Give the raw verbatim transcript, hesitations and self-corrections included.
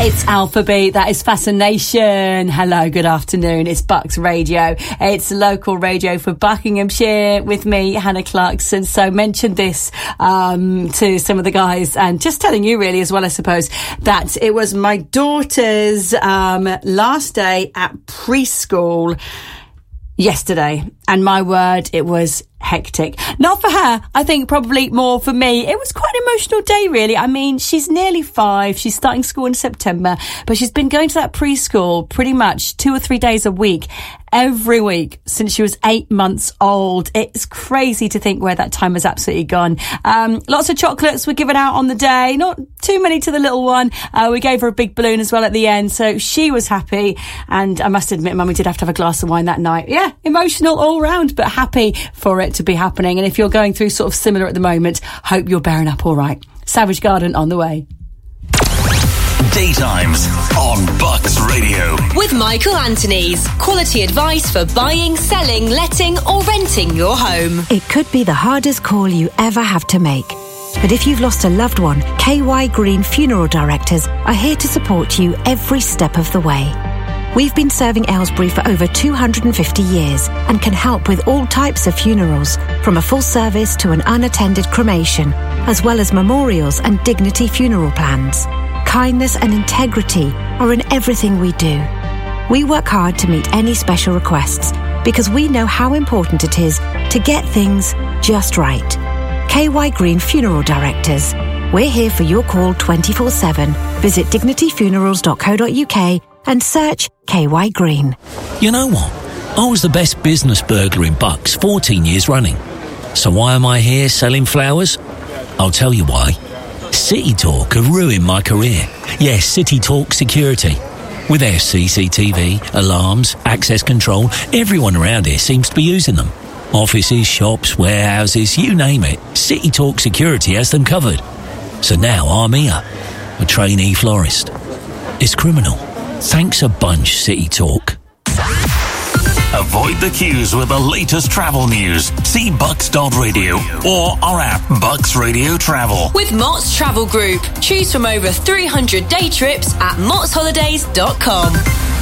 It's Alphabet, that is Fascination. Hello, good afternoon. It's Bucks Radio. It's local radio for Buckinghamshire with me, Hannah Clarkson. So mentioned this um, to some of the guys and just telling you really as well, I suppose, that it was my daughter's um, last day at preschool yesterday. And my word, it was hectic. Not for her, I think probably more for me. It was quite an emotional day, really. I mean, she's nearly five. She's starting school in September, but she's been going to that preschool pretty much two or three days a week, every week since she was eight months old. It's crazy to think where that time has absolutely gone. Um, lots of chocolates were given out on the day, not too many to the little one. Uh, we gave her a big balloon as well at the end, so she was happy. And I must admit, Mummy did have to have a glass of wine that night. Yeah, emotional all round, but happy for it to be happening. And if you're going through sort of similar at the moment, hope you're bearing up all right. Savage Garden on the way. Daytimes on Bucks Radio. With Michael Anthony's quality advice for buying, selling, letting or renting your home. It could be the hardest call you ever have to make. But if you've lost a loved one, K Y Green Funeral Directors are here to support you every step of the way. We've been serving Aylesbury for over two hundred fifty years and can help with all types of funerals, from a full service to an unattended cremation, as well as memorials and dignity funeral plans. Kindness and integrity are in everything we do. We work hard to meet any special requests because we know how important it is to get things just right. K Y Green Funeral Directors. We're here for your call twenty-four seven. Visit dignity funerals dot co dot uk and search K Y Green. You know what? I was the best business burglar in Bucks fourteen years running. So why am I here selling flowers? I'll tell you why. City Talk have ruined my career. Yes, City Talk Security. With their C C T V, alarms, access control, everyone around here seems to be using them. Offices, shops, warehouses, you name it. City Talk Security has them covered. So now I'm here, a trainee florist. It's criminal. Thanks a bunch, City Talk. Avoid the queues with the latest travel news. See bucks dot radio or our app, Bucks Radio Travel. With Mott's Travel Group. Choose from over three hundred day trips at motts holidays dot com.